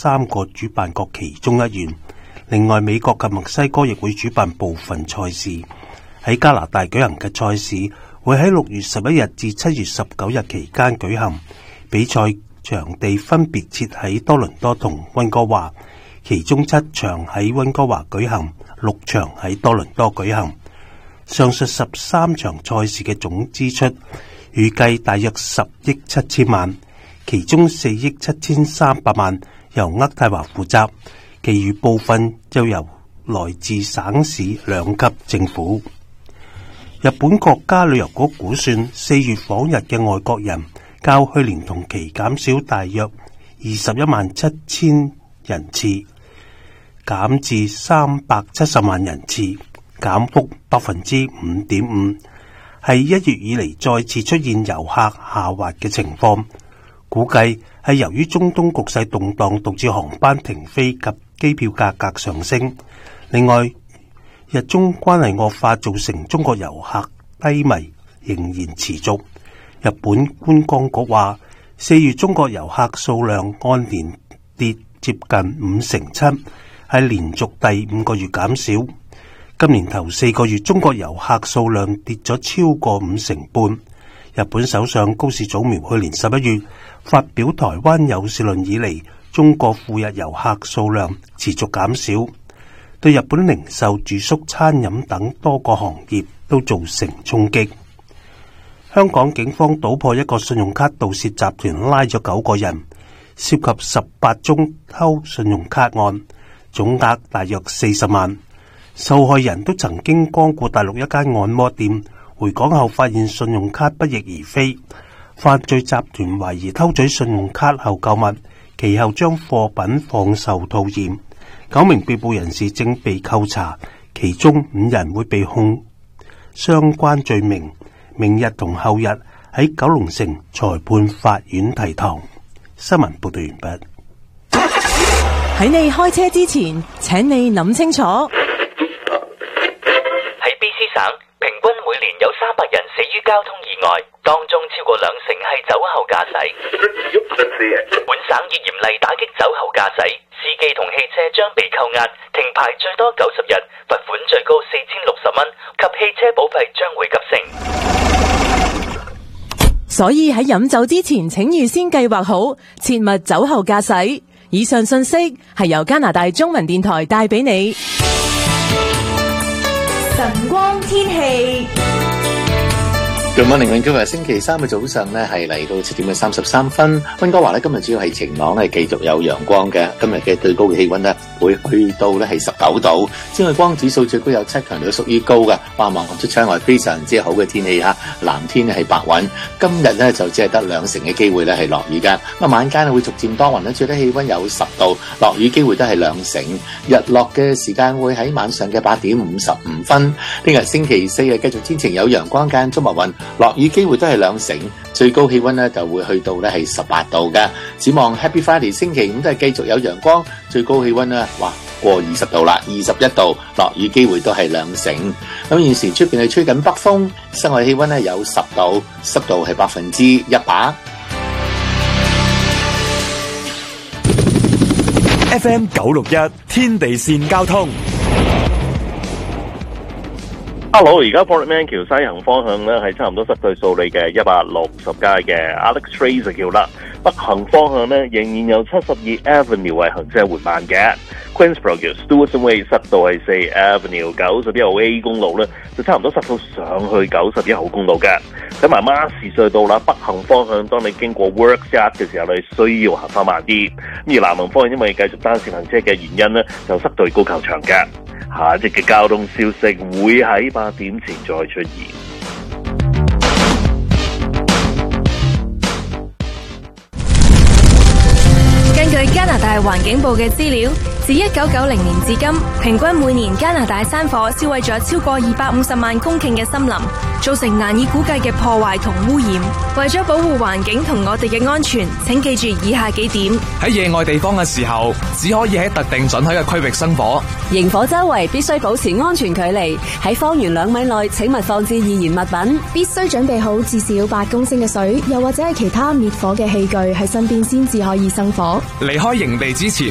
3個主辦國其中一員。另外，美國及墨西哥亦會主辦部分賽事。喺加拿大舉行嘅賽事會喺6月11日至7月19日期間舉行，比賽場地分別設喺多倫多同溫哥華，其中7場喺溫哥華舉行，6場喺多倫多舉行。上述13場賽事嘅總支出預計大約10億7千萬，其中4億7千300萬由渥太華負責，其餘部分就由來自省市2級政府。日本國家旅遊局估算，4月訪日嘅外國人較去年同期減少大約21萬7千人次，減至370萬人次，減幅 5.5%， 係1月以嚟再次出現遊客下滑嘅情況。估計係由於中東局勢動盪導致航班停飛及機票價格上升。另外，日中關係惡化造成中國遊客低迷仍然持續。日本觀光局話，4月中國遊客數量按年跌接近57%，係連續第5個月減少。今年頭4個月中國遊客數量跌咗超過5.5%。日本首相高市早苗去年11月發表台灣有事論以嚟，中國赴日遊客數量持續減少，對日本零售、住宿、餐飲等多個行業都造成衝擊。香港警方搗破一個信用卡盜竊集團，拉咗9個人，涉及18宗偷信用卡案，總額大約40萬。受害人都曾經光顧大陸一間按摩店，回港後發現信用卡不翼而飛。犯罪集團懷疑偷取信用卡後購物，其後將貨品放售套現。9名被捕人士正被扣查，其中5人會被控相關罪名。明日同後日喺九龍城裁判法院提堂。新聞報道完畢。 喺你開車之前，請你諗清楚。 喺 BC 省，平均每年有300人死於交通意外，當中超過20%係酒後駕駛。本省已嚴厲打擊酒後駕駛，司機同汽車將被扣押、停牌最多90日，罰款最高4060蚊，及汽車保費將會急升。 所以喺飲酒之前，請預先計劃好，切勿酒後駕駛。以上信息係由加拿大中文電台帶俾你。晨光天氣。 Good morning，今日星期3嘅早上呢係嚟到7點33分。溫哥華呢今日主要係晴朗，係繼續有陽光嘅。今日嘅最高嘅氣溫呢會去到呢係19度，紫外光指數最高有7，強度屬於高嘅。望看出窗外非常之好嘅天氣吓，藍天係白雲。今日呢就只係得2成嘅機會呢係落雨嘅。咁晚間呢會逐漸多雲呢，最低氣溫有10度，落雨機會都係2成。日落嘅時間會喺晚上嘅8點55分。聽日星期4繼續天晴有陽光間中密雲。落雨機會都係2成，最高氣溫呢就會去到呢係18度嘅。展望 Happy Friday 星期5都係繼續有陽光，最高氣溫呢過20度啦，21度，落雨機會都係2成。咁現時出邊係吹緊北風，室外氣溫呢有10度，濕度係100%。 FM 961天地線交通。 Hello， 而家 Portman 橋西行方向咧係差唔多失去數里嘅160街嘅 Alex Fraser 橋啦。北行方向咧仍然有72 Avenue 係行車緩慢嘅。Queensborough 橋 Stewart Way 塞到係4 Avenue 91號 A 公路咧就差唔多塞到上去91號公路嘅。睇埋馬士隧道啦，北行方向當你經過 Works Yard 嘅時候，你需要行翻慢啲。而南行方向因為繼續單線行車嘅原因咧，就塞到高球場嘅。下一節嘅交通消息會喺8點前再出現。 根據加拿大環境部嘅資料，自1990年至今，平均每年加拿大山火燒毀咗超過250萬公頃嘅森林，造成難以估計嘅破壞同污染。為咗保護環境同我哋嘅安全，請記住以下幾點： 喺野外地方嘅時候，只可以喺特定准許嘅區域生火。 營火周圍必須保持安全距離，喺方圓2米內請勿放置易燃物品。 必須準備好至少8公升嘅水，又或者係其他滅火嘅器具喺身邊先至可以生火。 離開營地之前，